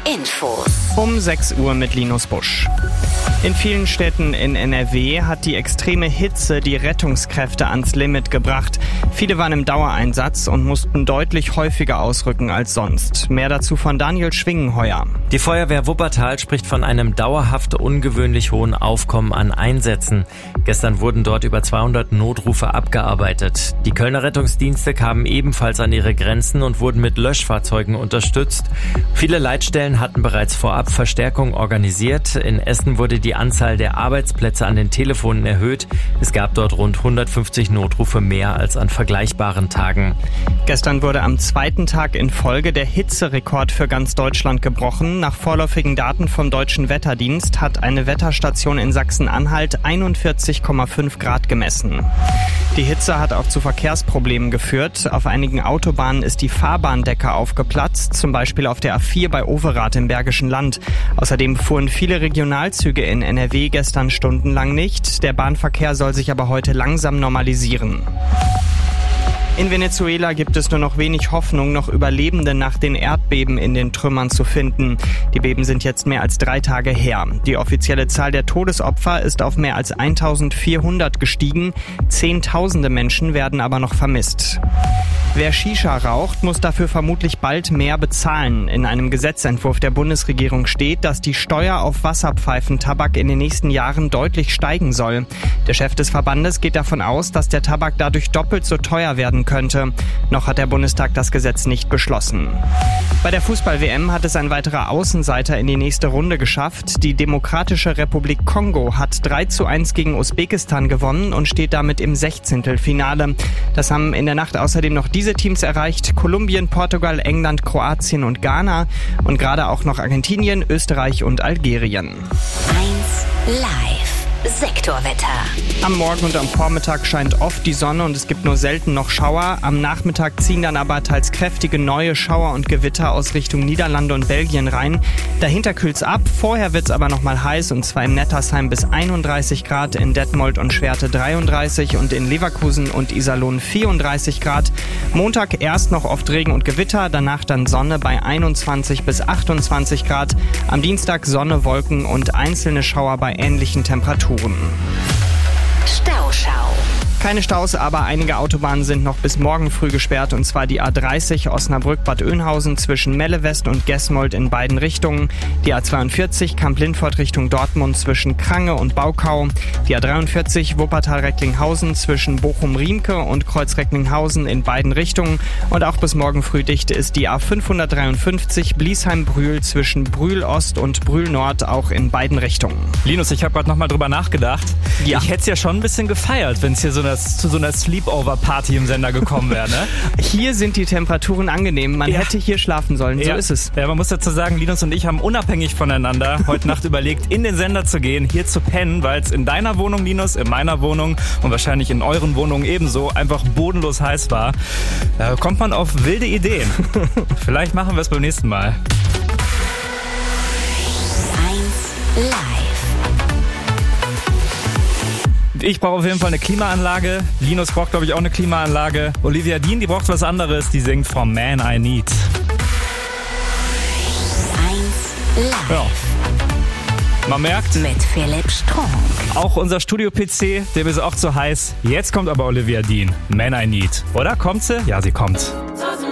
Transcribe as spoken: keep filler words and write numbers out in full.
Infos. Um sechs Uhr mit Linus Busch. In vielen Städten in N R W hat die extreme Hitze die Rettungskräfte ans Limit gebracht. Viele waren im Dauereinsatz und mussten deutlich häufiger ausrücken als sonst. Mehr dazu von Daniel Schwingenheuer. Die Feuerwehr Wuppertal spricht von einem dauerhaft ungewöhnlich hohen Aufkommen an Einsätzen. Gestern wurden dort über zweihundert Notrufe abgearbeitet. Die Kölner Rettungsdienste kamen ebenfalls an ihre Grenzen und wurden mit Löschfahrzeugen unterstützt. Viele Leitstellen hatten bereits vorab Verstärkung organisiert. In Essen wurde die Anzahl der Arbeitsplätze an den Telefonen erhöht. Es gab dort rund hundertfünfzig Notrufe mehr als an vergleichbaren Tagen. Gestern wurde am zweiten Tag in Folge der Hitzerekord für ganz Deutschland gebrochen. Nach vorläufigen Daten vom Deutschen Wetterdienst hat eine Wetterstation in Sachsen-Anhalt einundvierzig Komma fünf Grad gemessen. Die Hitze hat auch zu Verkehrsproblemen geführt. Auf einigen Autobahnen ist die Fahrbahndecke aufgeplatzt, zum Beispiel auf der A vier bei Overath im Bergischen Land. Außerdem fuhren viele Regionalzüge in N R W gestern stundenlang nicht. Der Bahnverkehr soll sich aber heute langsam normalisieren. In Venezuela gibt es nur noch wenig Hoffnung, noch Überlebende nach den Erdbeben in den Trümmern zu finden. Die Beben sind jetzt mehr als drei Tage her. Die offizielle Zahl der Todesopfer ist auf mehr als eintausendvierhundert gestiegen. Zehntausende Menschen werden aber noch vermisst. Wer Shisha raucht, muss dafür vermutlich bald mehr bezahlen. In einem Gesetzentwurf der Bundesregierung steht, dass die Steuer auf Wasserpfeifentabak in den nächsten Jahren deutlich steigen soll. Der Chef des Verbandes geht davon aus, dass der Tabak dadurch doppelt so teuer werden könnte. Noch hat der Bundestag das Gesetz nicht beschlossen. Bei der Fußball-W M hat es ein weiterer Außenseiter in die nächste Runde geschafft. Die Demokratische Republik Kongo hat drei zu eins gegen Usbekistan gewonnen und steht damit im Sechzehntelfinale. Das haben in der Nacht außerdem noch diese Teams erreicht: Kolumbien, Portugal, England, Kroatien und Ghana und gerade auch noch Argentinien, Österreich und Algerien. eins Live. Sektorwetter. Am Morgen und am Vormittag scheint oft die Sonne und es gibt nur selten noch Schauer. Am Nachmittag ziehen dann aber teils kräftige neue Schauer und Gewitter aus Richtung Niederlande und Belgien rein. Dahinter kühlt's ab, vorher wird's aber noch mal heiß und zwar in Nettersheim bis einunddreißig Grad, in Detmold und Schwerte dreiunddreißig und in Leverkusen und Iserlohn vierunddreißig Grad. Montag erst noch oft Regen und Gewitter, danach dann Sonne bei einundzwanzig bis achtundzwanzig Grad. Am Dienstag Sonne, Wolken und einzelne Schauer bei ähnlichen Temperaturen. Stauschau. Keine Staus, aber einige Autobahnen sind noch bis morgen früh gesperrt, und zwar die A dreißig Osnabrück-Bad Oeynhausen zwischen Melle West und Gesmold in beiden Richtungen, die A zweiundvierzig Kamp-Lindfort Richtung Dortmund zwischen Krange und Baukau, die A dreiundvierzig Wuppertal-Recklinghausen zwischen Bochum-Riemke und Kreuz-Recklinghausen in beiden Richtungen, und auch bis morgen früh dicht ist die A fünfhundertdreiundfünfzig Bliesheim-Brühl zwischen Brühl-Ost und Brühl-Nord auch in beiden Richtungen. Linus, ich habe gerade nochmal drüber nachgedacht. Ja. Ich hätte es ja schon ein bisschen gefeiert, wenn es hier so eine, zu so einer Sleepover-Party im Sender gekommen wäre, ne? Hier sind die Temperaturen angenehm. Man Ja. hätte hier schlafen sollen. So ja. ist es. Ja, man muss dazu sagen, Linus und ich haben unabhängig voneinander heute Nacht überlegt, in den Sender zu gehen, hier zu pennen, weil es in deiner Wohnung, Linus, in meiner Wohnung und wahrscheinlich in euren Wohnungen ebenso einfach bodenlos heiß war. Da kommt man auf wilde Ideen. Vielleicht machen wir es beim nächsten Mal. eins Live. Ich brauche auf jeden Fall eine Klimaanlage. Linus braucht, glaube ich, auch eine Klimaanlage. Olivia Dean, die braucht was anderes. Die singt From Man I Need. eins Live. Ja. Man merkt, Mit Philipp Strunk. auch unser Studio-P C, dem ist auch zu heiß. Jetzt kommt aber Olivia Dean. Man I Need. Oder kommt sie? Ja, sie kommt.